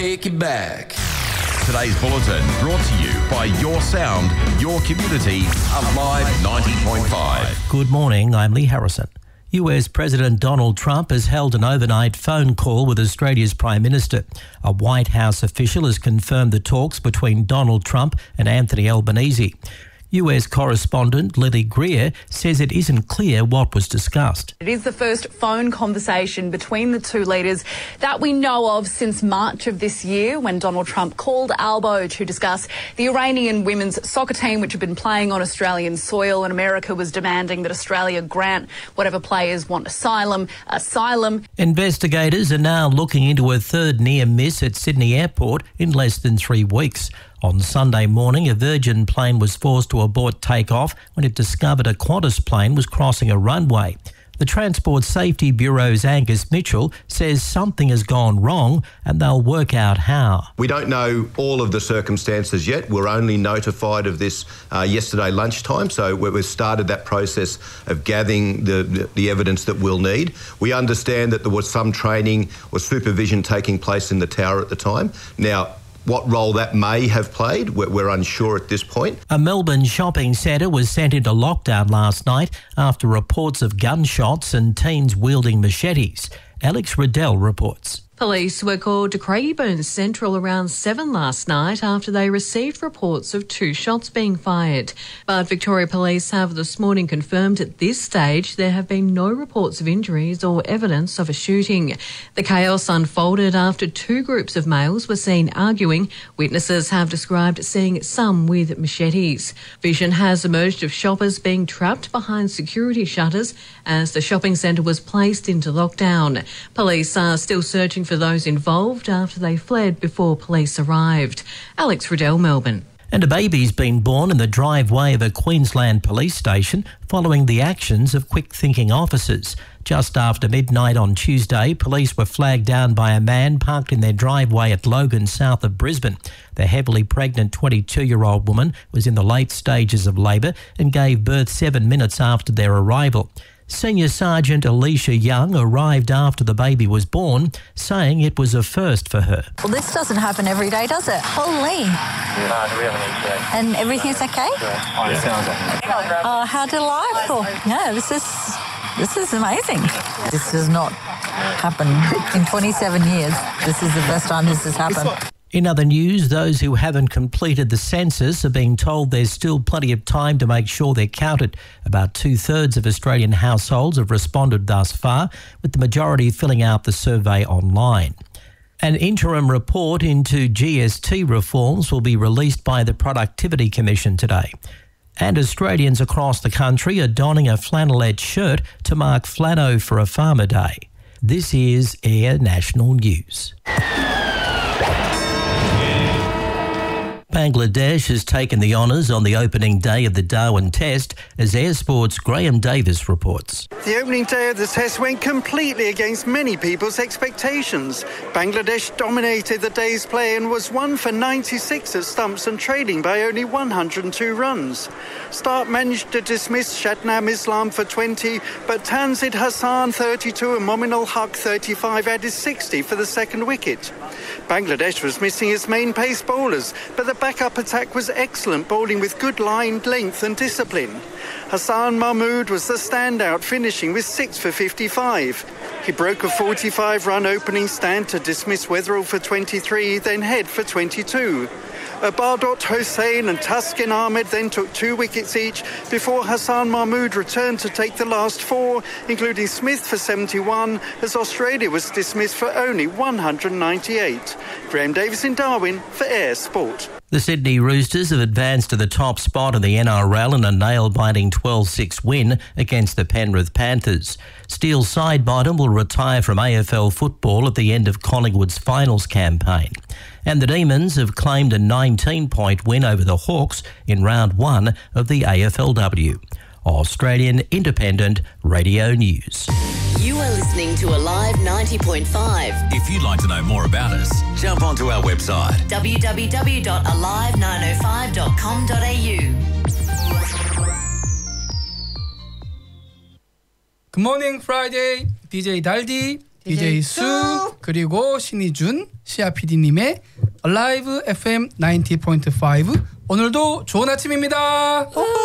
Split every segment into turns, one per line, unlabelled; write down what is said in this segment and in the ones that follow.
Take it back.
Today's bulletin brought to you by Your Sound, Your Community, Alive 90.5.
Good morning, I'm Lee Harrison. US President Donald Trump has held an overnight phone call with Australia's Prime Minister. A White House official has confirmed the talks between Donald Trump and Anthony Albanese. US correspondent Lily Greer says it isn't clear what was discussed.
It is the first phone conversation between the two leaders that we know of since March of this year, when Donald Trump called Albo to discuss the Iranian women's soccer team, which had been playing on Australian soil, and America was demanding that Australia grant whatever players want asylum.
Investigators are now looking into a third near miss at Sydney Airport in less than 3 weeks. On Sunday morning, a Virgin plane was forced to abort takeoff when it discovered a Qantas plane was crossing a runway. The Transport Safety Bureau's Angus Mitchell says something has gone wrong and they'll work out how.
We don't know all of the circumstances yet. We're only notified of this yesterday lunchtime, so we've started that process of gathering the evidence that we'll need. We understand that there was some training or supervision taking place in the tower at the time. Now, what role that may have played, we're unsure at this point.
A Melbourne shopping centre was sent into lockdown last night after reports of gunshots and teens wielding machetes. Alex Riddell reports.
Police were called to Craigieburn Central around 7 last night after they received reports of 2 shots being fired. But Victoria Police have this morning confirmed at this stage there have been no reports of injuries or evidence of a shooting. The chaos unfolded after 2 groups of males were seen arguing. Witnesses have described seeing some with machetes. Vision has emerged of shoppers being trapped behind security shutters as the shopping centre was placed into lockdown. Police are still searching for those involved after they fled before police arrived. Alex Riddell, Melbourne.
And a baby's been born in the driveway of a Queensland police station following the actions of quick-thinking officers. Just after midnight on Tuesday, police were flagged down by a man parked in their driveway at Logan, south of Brisbane. The heavily pregnant 22-year-old woman was in the late stages of labour and gave birth 7 minutes after their arrival. Senior Sergeant Alicia Young arrived after the baby was born, saying it was a first for her.
Well, this doesn't happen every day, does it? Holy.
No, we haven't each day.
And everything's okay?
Yeah, it sounds like it.
Oh, how delightful. No, this is amazing. This does not happen in 27 years. This is the first time this has happened.
In other news, those who haven't completed the census are being told there's still plenty of time to make sure they're counted. About 2/3 of Australian households have responded thus far, with the majority filling out the survey online. An interim report into GST reforms will be released by the Productivity Commission today. And Australians across the country are donning a flannelette shirt to mark Flano for a Farmer Day. This is Air National News. Bangladesh has taken the honours on the opening day of the Darwin Test, as Air Sport's Graham Davis reports.
The opening day of the test went completely against many people's expectations. Bangladesh dominated the day's play and was 1 for 96 at stumps and trailing by only 102 runs. Start managed to dismiss Shatnam Islam for 20, but Tanzid Hassan 32 and Mominul Haq 35 added 60 for the second wicket. Bangladesh was missing its main pace bowlers, but the backup attack was excellent, bowling with good line, length and discipline. Hassan Mahmood was the standout, finishing with 6 for 55. He broke a 45-run opening stand to dismiss Weatherall for 23, then Head for 22. Bardot Hossain and Taskin Ahmed then took 2 wickets each before Hassan Mahmood returned to take the last 4, including Smith for 71, as Australia was dismissed for only 198. Graham Davis in Darwin for Air Sport.
The Sydney Roosters have advanced to the top spot in the NRL in a nail-biting 12-6 win against the Penrith Panthers. Steele Sidebottom will retire from AFL football at the end of Collingwood's finals campaign. And the Demons have claimed a 19-point win over the Hawks in round 1 of the AFLW. Australian Independent Radio News.
You are listening to Alive 90.5.
If you'd like to know more about us, jump onto our website
www.alive905.com.au.
Good morning, Friday. DJ Daldi.
DJ 수 그리고 신희준 CRPD님의 Alive FM 90.5 오늘도 좋은 아침입니다.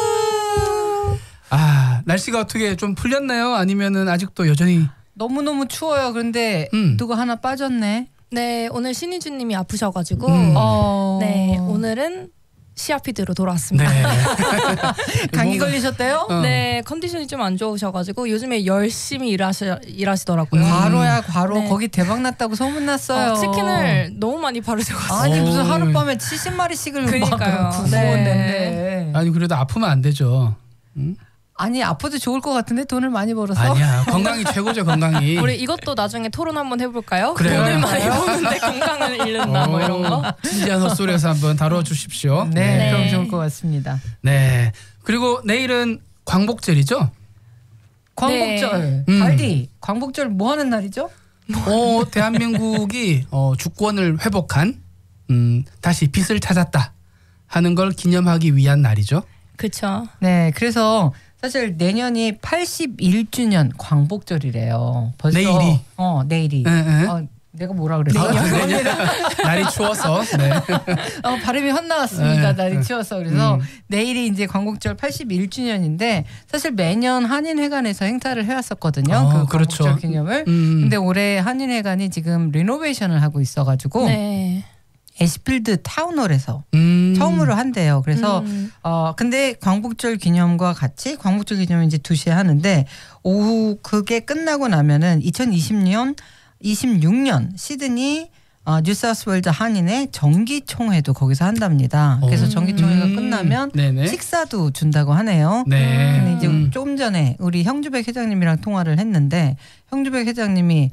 날씨가 어떻게 좀 풀렸나요? 아니면은 아직도 여전히
너무너무 추워요. 그런데 누가 하나 빠졌네.
네, 오늘 신희준님이 아프셔가지고 네, 오늘은 CRPD로 돌아왔습니다.
네. 감기 걸리셨대요?
네, 컨디션이 좀 안 좋으셔가지고 요즘에 열심히 일하시더라고요.
과로야 과로. 거기 대박 났다고 소문났어요.
치킨을 너무 많이 바르셔가지고.
아니 무슨 하룻밤에 70마리씩을
그러니까요.
구웠는데.
아니 그래도 아프면 안 되죠. 응?
아니 아파도 좋을 것 같은데 돈을 많이 벌어서.
아니야 건강이 최고죠. 건강이.
우리 이것도 나중에 토론 한번 해볼까요?
그래요?
돈을 많이 버는데 건강을 잃는다 뭐 이런 거.
진지한 헛소리에서 한번 다뤄주십시오.
네, 그럼 좋을 것 같습니다.
네. 그리고 내일은 광복절이죠?
광복절. 발디. 광복절 뭐 하는 날이죠?
대한민국이 주권을 회복한 다시 빛을 찾았다 하는 걸 기념하기 위한 날이죠.
그렇죠.
네, 그래서 사실 내년이 81주년 광복절이래요. 벌써
내일이.
내일이. 내가 뭐라 그랬어?
날이 추워서. 네.
발음이 헛나왔습니다.
네.
날이 추워서. 그래서 내일이 이제 광복절 81주년인데 사실 매년 한인회관에서 행사를 해왔었거든요. 그
그렇죠.
광복절 기념을. 근데 올해 한인회관이 지금 리노베이션을 하고 있어가지고 애쉬필드 타운홀에서 처음으로 한대요. 그래서 근데 광복절 기념과 같이 광복절 기념을 이제 2시에 하는데 오후 그게 끝나고 나면은 2026년 시드니 뉴사우스웨일즈 한인의 정기총회도 거기서 한답니다. 그래서 정기총회가 끝나면 식사도 준다고 하네요. 근데 이제 조금 전에 우리 형주백 회장님이랑 통화를 했는데 형주백 회장님이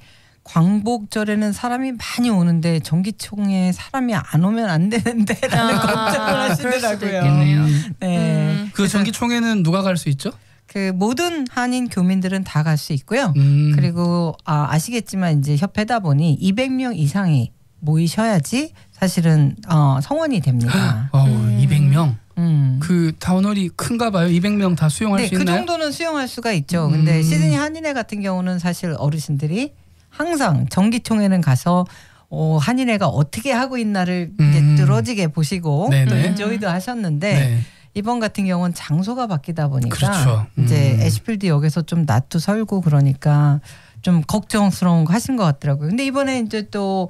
광복절에는 사람이 많이 오는데 정기총회에 사람이 안 오면 안 되는데 라는 걱정을 하시더라고요. 네.
그 정기총회는 누가 갈 수 있죠?
그 모든 한인 교민들은 다 갈 수 있고요. 그리고 아시겠지만 이제 협회다 보니 200명 이상이 모이셔야지 사실은 성원이 됩니다.
200명. 그 타운홀이 큰가 봐요. 200명 다 수용할 수 있나요?
그 정도는 수용할 수가 있죠. 근데 시드니 한인회 같은 경우는 사실 어르신들이 항상 정기총회는 가서 한인회가 어떻게 하고 있나를 이제 늘어지게 보시고 또 인조이도 하셨는데 이번 같은 경우는 장소가 바뀌다 보니까
그렇죠.
이제 애쉬필드 역에서 좀 낮도 설고 그러니까 좀 걱정스러운 거 하신 것 같더라고요. 근데 이번에 이제 또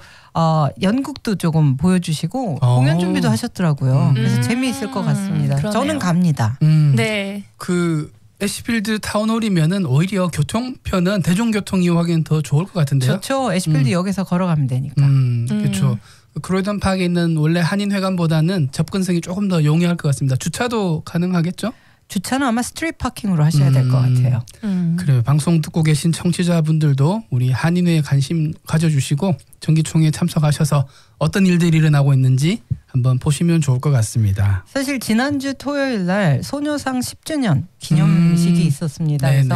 연극도 조금 보여주시고 공연 준비도 하셨더라고요. 그래서 재미있을 것 같습니다.
그러네요.
저는 갑니다.
네.
그 애쉬필드 타운홀이면은 오히려 교통편은 대중교통 이용하기는 더 좋을 것 같은데요.
좋죠. 애쉬필드 역에서 걸어가면 되니까.
그렇죠. 크로이던 파크에 있는 원래 한인회관보다는 접근성이 조금 더 용이할 것 같습니다. 주차도 가능하겠죠?
주차는 아마 스트리트 파킹으로 하셔야 될 것 같아요.
그래요. 방송 듣고 계신 청취자분들도 우리 한인회에 관심 가져주시고 정기총회에 참석하셔서 어떤 일들이 일어나고 있는지 한번 보시면 좋을 것 같습니다.
사실 지난주 토요일 날 소녀상 10주년 기념식이 있었습니다. 그래서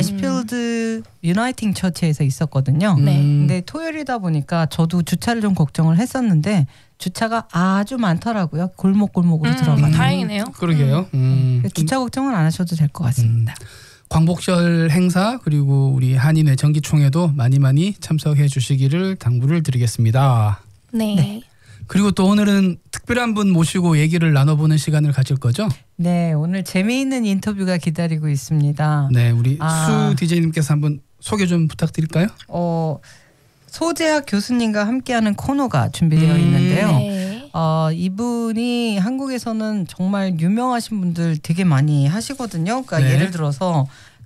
애쉬필드 유나이팅 처치에서 있었거든요. 근데 토요일이다 보니까 저도 주차를 좀 걱정을 했었는데 주차가 아주 많더라고요. 골목골목으로 들어가는.
다행이네요.
그러게요.
주차 걱정은 안 하셔도 될 것 같습니다.
광복절 행사 그리고 우리 한인회 정기총회도 많이 참석해 주시기를 당부를 드리겠습니다.
네.
그리고 또 오늘은 특별한 분 모시고 얘기를 나눠보는 시간을 가질 거죠?
네, 오늘 재미있는 인터뷰가 기다리고 있습니다.
네, 우리 수 DJ님께서 한번 소개 좀 부탁드릴까요?
소재학 교수님과 함께하는 코너가 준비되어 있는데요. 이분이 한국에서는 정말 유명하신 분들 되게 많이 하시거든요. 그러니까 예를 들어서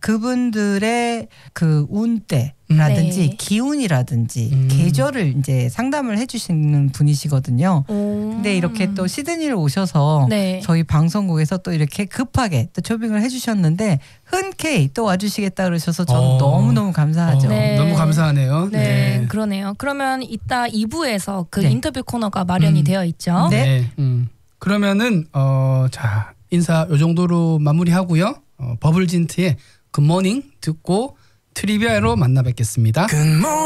그분들의 그 운때라든지 기운이라든지 계절을 이제 상담을 해주시는 분이시거든요. 근데 이렇게 또 시드니를 오셔서 저희 방송국에서 또 이렇게 급하게 또 초빙을 해주셨는데 흔쾌히 또 와주시겠다 그러셔서 저는 너무너무 감사하죠.
너무 감사하네요.
네, 그러네요. 그러면 이따 2부에서 그 인터뷰 코너가 마련이 되어 있죠.
그러면은 자 인사 요 정도로 마무리하고요. 버블진트의 굿모닝 듣고 트리비아로 만나 뵙겠습니다.